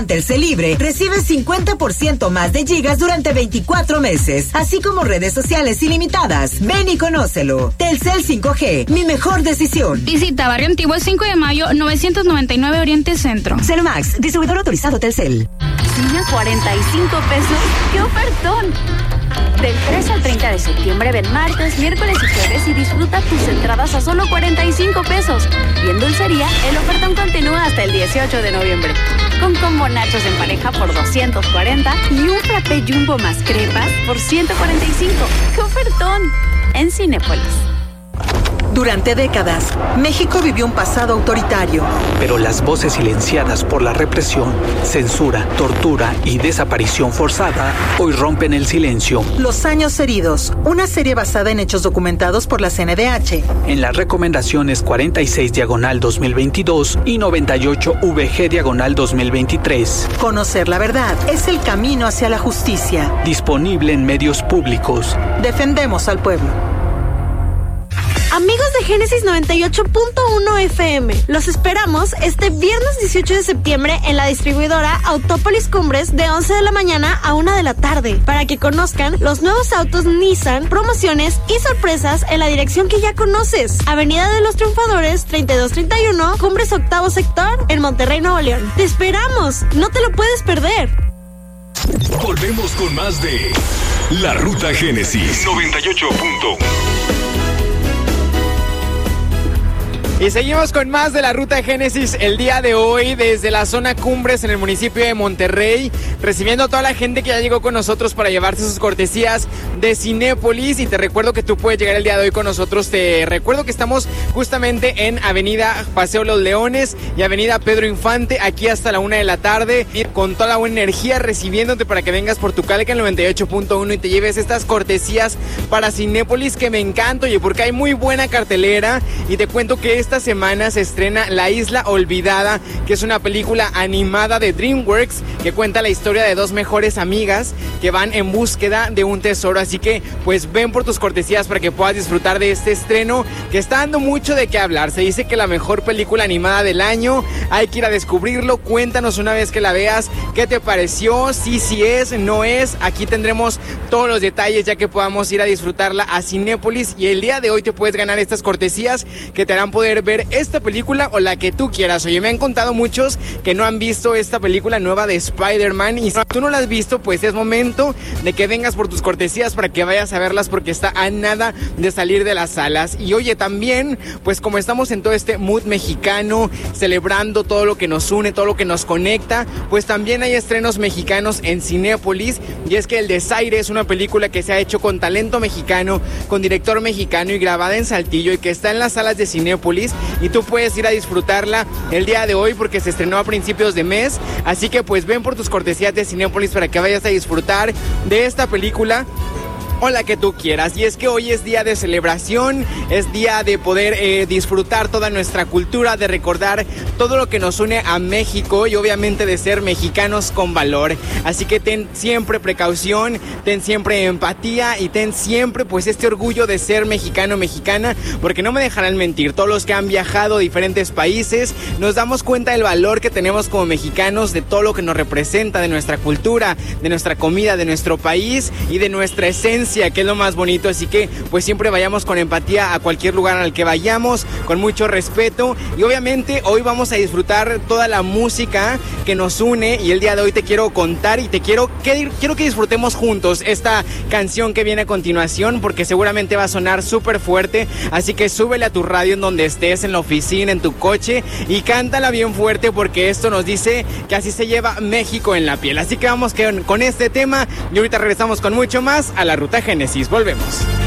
plan Telcel Libre, recibes 50% más de gigas durante 24 meses, así como redes sociales ilimitadas. Ven y conócelo. Telcel 5G, mi mejor decisión. Visita Barrio Antiguo 5 de mayo, 999 Oriente Centro. Celmax, distribuidor autorizado Telcel. ¿Cine a 45 pesos? ¡Qué ofertón! Del 3 al 30 de septiembre ven martes, miércoles y jueves y disfruta tus entradas a solo 45 pesos. Y en Dulcería, el ofertón continúa hasta el 18 de noviembre. Con combo nachos en pareja por 240 y un frappé jumbo más crepas por 145. ¡Qué ofertón! En Cinépolis. Durante décadas, México vivió un pasado autoritario. Pero las voces silenciadas por la represión, censura, tortura y desaparición forzada hoy rompen el silencio. Los años heridos, una serie basada en hechos documentados por la CNDH. En las recomendaciones 46/2022 y 98/VG/2023. Conocer la verdad es el camino hacia la justicia. Disponible en medios públicos. Defendemos al pueblo. Amigos de Génesis 98.1 FM, los esperamos este viernes 18 de septiembre en la distribuidora Autópolis Cumbres de 11 de la mañana a 1 de la tarde para que conozcan los nuevos autos Nissan, promociones y sorpresas en la dirección que ya conoces. Avenida de los Triunfadores 3231, Cumbres octavo sector en Monterrey, Nuevo León. ¡Te esperamos! ¡No te lo puedes perder! Volvemos con más de La Ruta Génesis 98.1. Y seguimos con más de la Ruta Génesis el día de hoy desde la zona Cumbres en el municipio de Monterrey, recibiendo a toda la gente que ya llegó con nosotros para llevarse sus cortesías de Cinépolis. Y te recuerdo que tú puedes llegar el día de hoy con nosotros. Te recuerdo que estamos justamente en Avenida Paseo Los Leones y Avenida Pedro Infante, aquí hasta la 1 de la tarde, con toda la buena energía, recibiéndote para que vengas por tu Calca 98.1 y te lleves estas cortesías para Cinépolis, que me encanta, oye, porque hay muy buena cartelera. Y te cuento que esta semana se estrena La Isla Olvidada, que es una película animada de DreamWorks que cuenta la historia de dos mejores amigas que van en búsqueda de un tesoro. Así que pues ven por tus cortesías para que puedas disfrutar de este estreno que está dando mucho de qué hablar. Se dice que la mejor película animada del año. Hay que ir a descubrirlo. Cuéntanos una vez que la veas qué te pareció, si es, no es. Aquí tendremos todos los detalles ya que podamos ir a disfrutarla a Cinépolis. Y el día de hoy te puedes ganar estas cortesías que te harán poder ver esta película o la que tú quieras. Oye, me han contado muchos que no han visto esta película nueva de Spider-Man, y si tú no la has visto, pues es momento de que vengas por tus cortesías para que vayas a verlas, porque está a nada de salir de las salas. Y oye, también, pues como estamos en todo este mood mexicano, celebrando todo lo que nos une, todo lo que nos conecta, pues también hay estrenos mexicanos en Cinépolis. Y es que El Desaire es una película que se ha hecho con talento mexicano, con director mexicano y grabada en Saltillo, y que está en las salas de Cinépolis. Y tú puedes ir a disfrutarla el día de hoy porque se estrenó a principios de mes. Así que pues ven por tus cortesías de Cinépolis para que vayas a disfrutar de esta película o la que tú quieras. Y es que hoy es día de celebración, es día de poder disfrutar toda nuestra cultura, de recordar todo lo que nos une a México y obviamente de ser mexicanos con valor. Así que ten siempre precaución, ten siempre empatía y ten siempre pues este orgullo de ser mexicano, mexicana, porque no me dejarán mentir, todos los que han viajado a diferentes países nos damos cuenta del valor que tenemos como mexicanos, de todo lo que nos representa, de nuestra cultura, de nuestra comida, de nuestro país y de nuestra esencia, que es lo más bonito. Así que pues siempre vayamos con empatía a cualquier lugar al que vayamos, con mucho respeto. Y obviamente hoy vamos a disfrutar toda la música que nos une, y el día de hoy te quiero contar y quiero que disfrutemos juntos esta canción que viene a continuación, porque seguramente va a sonar súper fuerte. Así que súbele a tu radio en donde estés, en la oficina, en tu coche, y cántala bien fuerte, porque esto nos dice que así se lleva México en la piel. Así que vamos con este tema y ahorita regresamos con mucho más a La Ruta Génesis. Volvemos.